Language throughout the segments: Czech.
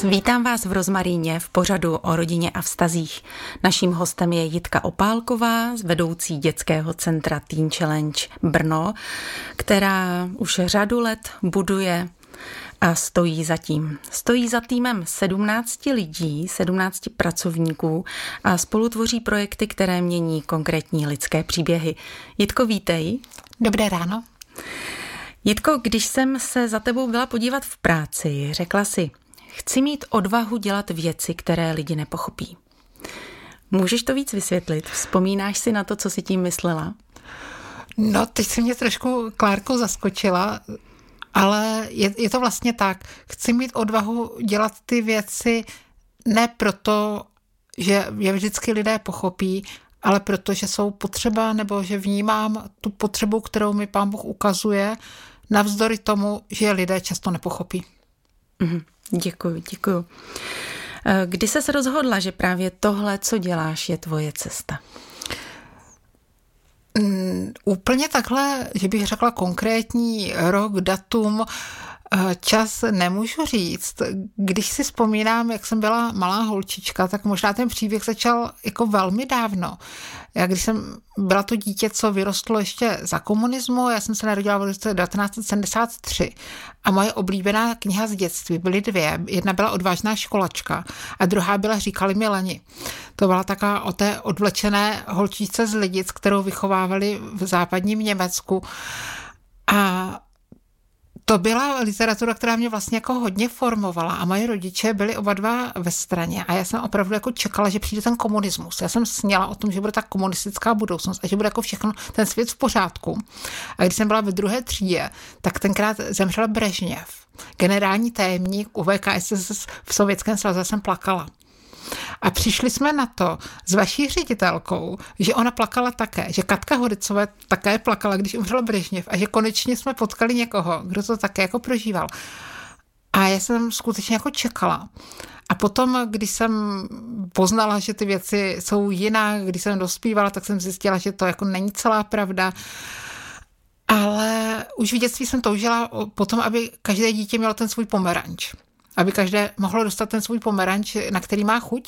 Vítám vás v Rozmaríně v pořadu o rodině a vztazích. Naším hostem je Jitka Opálková, vedoucí dětského centra Teen Challenge Brno, která už řadu let buduje a stojí za tím. Stojí za týmem 17 lidí, 17 pracovníků a spolu tvoří projekty, které mění konkrétní lidské příběhy. Jitko, vítej. Dobré ráno. Jitko, když jsem se za tebou byla podívat v práci, řekla si, chci mít odvahu dělat věci, které lidi nepochopí. Můžeš to víc vysvětlit? Vzpomínáš si na to, co jsi tím myslela? No, teď se mě trošku, Klárko, zaskočila, ale je to vlastně tak. Chci mít odvahu dělat ty věci ne proto, že je vždycky lidé pochopí, ale proto, že jsou potřeba, nebo že vnímám tu potřebu, kterou mi Pán Bůh ukazuje, navzdory tomu, že lidé často nepochopí. Děkuju. Kdy ses rozhodla, že právě tohle, co děláš, je tvoje cesta? Úplně takhle, že bych řekla konkrétní rok, datum, čas nemůžu říct. Když si vzpomínám, jak jsem byla malá holčička, tak možná ten příběh začal jako velmi dávno. Já když jsem byla to dítě, co vyrostlo ještě za komunismu, já jsem se narodila v roce 1973 a moje oblíbená kniha z dětství byly dvě. Jedna byla Odvážná školačka a druhá byla Říkali mi leni. To byla taková o té odvlečené holčičce z Lidic, kterou vychovávali v západním Německu. A to byla literatura, která mě vlastně jako hodně formovala a moje rodiče byli oba dva ve straně a já jsem opravdu jako čekala, že přijde ten komunismus. Já jsem sněla o tom, že bude ta komunistická budoucnost a že bude jako všechno ten svět v pořádku. A když jsem byla ve druhé třídě, tak tenkrát zemřel Brežněv, generální tajemník UVKSS v Sovětském svazu, jsem plakala. A přišli jsme na to s vaší ředitelkou, že ona plakala také, že Katka Horicová také plakala, když umřel Brežněv a že konečně jsme potkali někoho, kdo to také jako prožíval. A já jsem skutečně jako čekala. A potom, když jsem poznala, že ty věci jsou jinak, když jsem dospívala, tak jsem zjistila, že to jako není celá pravda. Ale už v dětství jsem toužila potom, aby každé dítě mělo ten svůj pomeranč. Aby každé mohlo dostat ten svůj pomeranč, na který má chuť.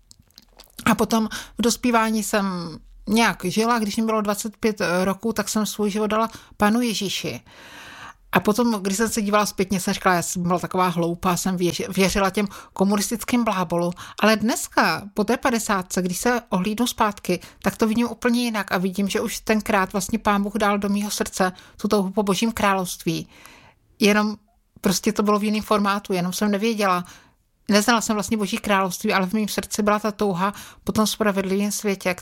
A potom v dospívání jsem nějak žila, když mi bylo 25 roků, tak jsem svůj život dala Pánu Ježíši. A potom, když jsem se dívala zpětně, jsem říkala, já jsem byla taková hloupá, jsem věřila těm komunistickým blábolům. Ale dneska, po té 50, když se ohlídnu zpátky, tak to vidím úplně jinak a vidím, že už tenkrát vlastně Pán Bůh dal do mýho srdce tu touhu po Božím království. Jenom prostě to bylo v jiném formátu, jenom jsem nevěděla. Neznala jsem vlastně Boží království, ale v mém srdci byla ta touha po tom spravedlivém světě,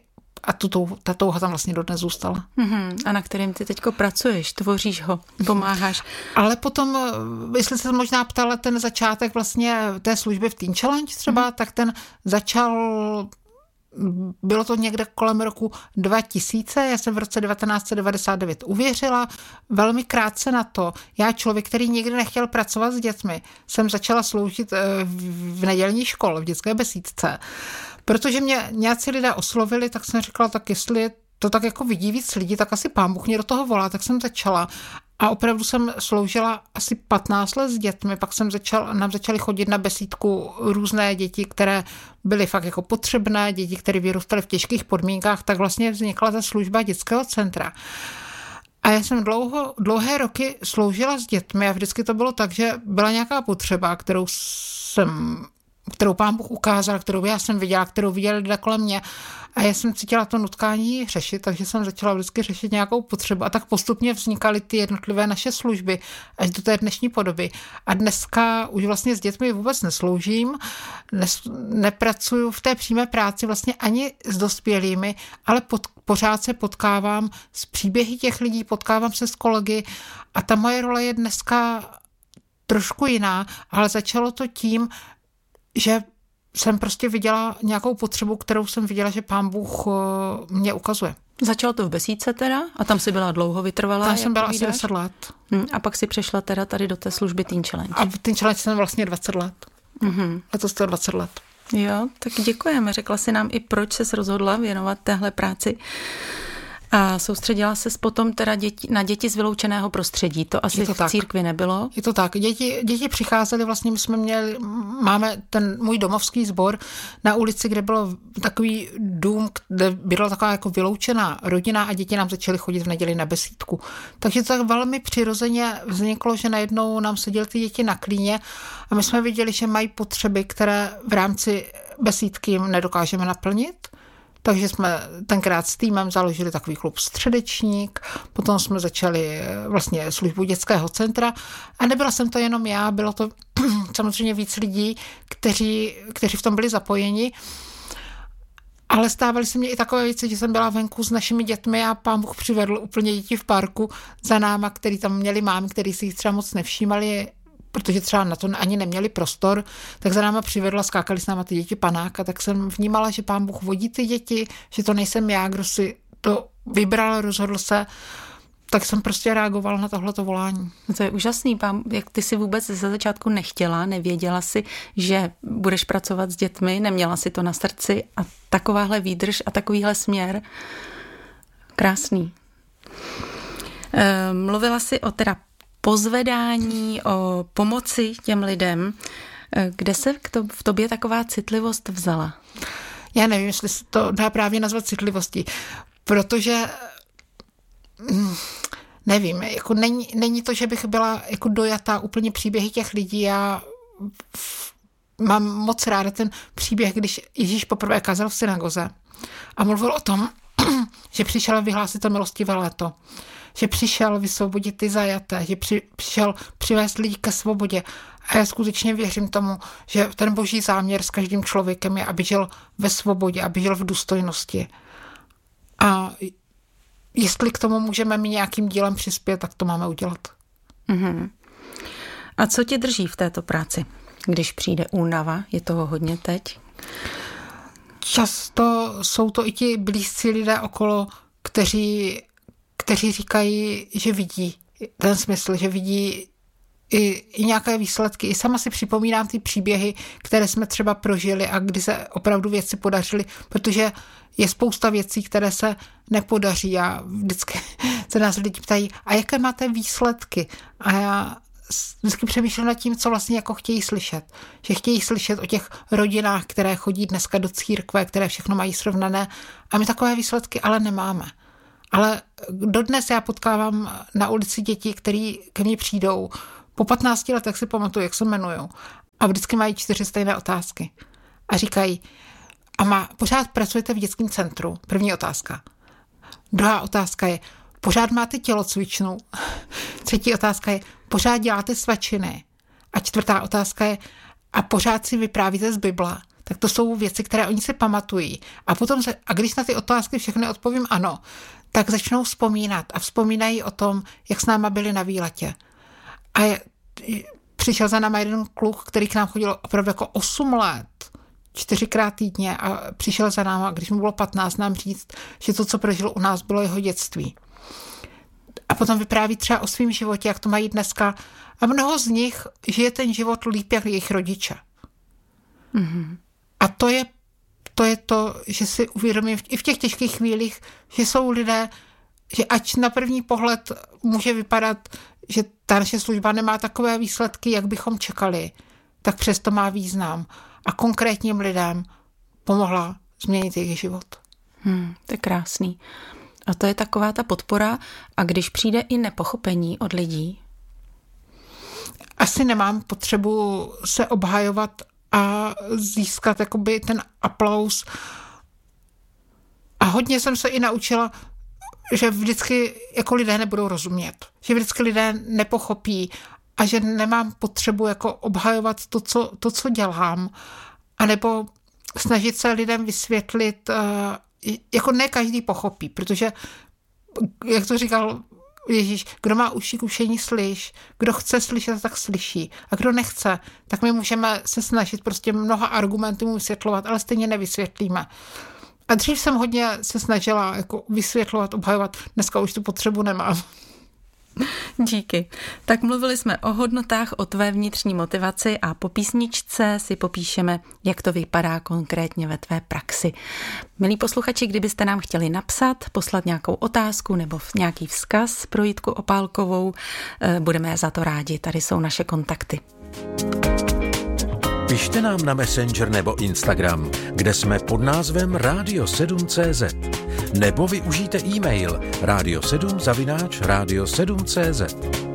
ta touha tam vlastně dodnes zůstala. A na kterým ty teďko pracuješ, tvoříš ho, pomáháš. Ale potom, jestli se možná ptala ten začátek vlastně té služby v Teen Challenge třeba, tak ten začal... Bylo to někde kolem roku 2000, já jsem v roce 1999 uvěřila, velmi krátce na to. Já, člověk, který nikdy nechtěl pracovat s dětmi, jsem začala sloužit v nedělní škole, v dětské besídce. Protože mě nějací lidé oslovili, tak jsem řekla, tak jestli to tak jako vidí víc lidí, tak asi Pán Bůh mě do toho volá, tak jsem začala. A opravdu jsem sloužila asi 15 let s dětmi, pak nám začaly chodit na besídku různé děti, které byly fakt jako potřebné, děti, které vyrůstaly v těžkých podmínkách, tak vlastně vznikla ta služba dětského centra. A já jsem dlouhé roky sloužila s dětmi a vždycky to bylo tak, že byla nějaká potřeba, kterou Pán Bůh ukázal, kterou já jsem viděla, kterou viděli lidé kolem mě. A já jsem cítila to nutkání řešit, takže jsem začala vždycky řešit nějakou potřebu. A tak postupně vznikaly ty jednotlivé naše služby až do té dnešní podoby. A dneska už vlastně s dětmi vůbec nesloužím, nepracuju v té přímé práci vlastně ani s dospělými, ale pořád se potkávám s příběhy těch lidí, potkávám se s kolegy a ta moje role je dneska trošku jiná, ale začalo to tím, že jsem prostě viděla nějakou potřebu, kterou jsem viděla, že Pán Bůh mě ukazuje. Začalo to v besídce teda? A tam si byla dlouho vytrvalá? Tam jsem byla asi 10 let. A pak si přešla teda tady do té služby Teen Challenge. A v Teen Challenge jsem vlastně 20 let. A to je 20 let. Jo, tak děkujeme. Řekla si nám i, proč ses rozhodla věnovat téhle práci. A soustředila ses potom teda na děti z vyloučeného prostředí. To asi v církvi nebylo? Je to tak. Děti přicházely, vlastně máme ten můj domovský sbor na ulici, kde byl takový dům, kde byla taková jako vyloučená rodina a děti nám začaly chodit v neděli na besídku. Takže to tak velmi přirozeně vzniklo, že najednou nám seděly ty děti na klíně a my jsme viděli, že mají potřeby, které v rámci besídky jim nedokážeme naplnit. Takže jsme tenkrát s týmem založili takový klub Středečník, potom jsme začali vlastně službu dětského centra a nebyla jsem to jenom já, bylo to samozřejmě víc lidí, kteří v tom byli zapojeni, ale stávaly se mně i takové věci, že jsem byla venku s našimi dětmi a pán Bůh přivedl úplně děti v parku za náma, který tam měli mámy, který si jich třeba moc nevšímali, protože třeba na to ani neměli prostor, tak za náma přivedla, skákali s náma ty děti panáka, tak jsem vnímala, že pán Bůh vodí ty děti, že to nejsem já, kdo si to vybral, rozhodl se, tak jsem prostě reagovala na tohleto volání. No to je úžasný, jak ty si vůbec ze začátku nechtěla, nevěděla si, že budeš pracovat s dětmi, neměla si to na srdci a takováhle výdrž a takovýhle směr. Krásný. Mluvila si o teda pozvedání, o pomoci těm lidem. Kde se v tobě taková citlivost vzala? Já nevím, jestli se to dá právě nazvat citlivostí, protože nevím, jako není to, že bych byla jako dojatá úplně příběhy těch lidí. Já mám moc ráda ten příběh, když Ježíš poprvé kázal v synagoze a mluvil o tom, že přišel vyhlásit to milostivé léto, že přišel vysvobodit ty zajaté, že přišel přivést lidi ke svobodě. A já skutečně věřím tomu, že ten boží záměr s každým člověkem je, aby žil ve svobodě, aby žil v důstojnosti. A jestli k tomu můžeme my nějakým dílem přispět, tak to máme udělat. Mm-hmm. A co tě drží v této práci, když přijde únava? Je toho hodně teď? Často jsou to i ti blízcí lidé okolo, kteří říkají, že vidí ten smysl, že vidí i nějaké výsledky. I sama si připomínám ty příběhy, které jsme třeba prožili a kdy se opravdu věci podařily, protože je spousta věcí, které se nepodaří a vždycky se nás lidi ptají, a jaké máte výsledky? A já vždycky přemýšlím nad tím, co vlastně jako chtějí slyšet. Že chtějí slyšet o těch rodinách, které chodí dneska do církve, které všechno mají srovnané a my takové výsledky ale nemáme. Ale dodnes já potkávám na ulici děti, který ke mně přijdou. Po 15 letech si pamatuju, jak se jmenujou. A vždycky mají 4 stejné otázky. A říkají, pořád pracujete v dětském centru? První otázka. Druhá otázka je, pořád máte tělocvičnu? Třetí otázka je, pořád děláte svačiny? A čtvrtá otázka je, a pořád si vyprávíte z Bible? Tak to jsou věci, které oni si pamatují. A když na ty otázky všechny odpovím ano, tak začnou vzpomínat a vzpomínají o tom, jak s náma byli na výletě. A přišel za náma jeden kluk, který k nám chodil opravdu jako 8 let, 4krát týdně a přišel za náma, když mu bylo 15, nám říct, že to, co prožil u nás, bylo jeho dětství. A potom vypráví třeba o svém životě, jak to mají dneska. A mnoho z nich žije ten život líp, jak jejich rodiče. Mm-hmm. A to je to, že si uvědomím i v těch těžkých chvílích, že jsou lidé, že ač na první pohled může vypadat, že ta naše služba nemá takové výsledky, jak bychom čekali, tak přesto má význam. A konkrétním lidem pomohla změnit jejich život. To je krásný. A to je taková ta podpora. A když přijde i nepochopení od lidí? Asi nemám potřebu se obhajovat a získat jakoby ten aplaus. A hodně jsem se i naučila, že vždycky jako lidé nebudou rozumět. Že vždycky lidé nepochopí a že nemám potřebu jako obhajovat to, co dělám. A nebo snažit se lidem vysvětlit, jako ne každý pochopí, protože, jak to říkal Ježíš, kdo má uši k učení slyš, kdo chce slyšet, tak slyší. A kdo nechce, tak my můžeme se snažit prostě mnoha argumentů mu vysvětlovat, ale stejně nevysvětlíme. A dřív jsem hodně se snažila jako vysvětlovat, obhajovat, dneska už tu potřebu nemám. Díky. Tak mluvili jsme o hodnotách, o tvé vnitřní motivaci a po písničce si popíšeme, jak to vypadá konkrétně ve tvé praxi. Milí posluchači, kdybyste nám chtěli napsat, poslat nějakou otázku nebo nějaký vzkaz pro Jitku Opálkovou, budeme za to rádi. Tady jsou naše kontakty. Pište nám na Messenger nebo Instagram, kde jsme pod názvem Radio7.cz. Nebo využijte e-mail radio7@radio7.cz.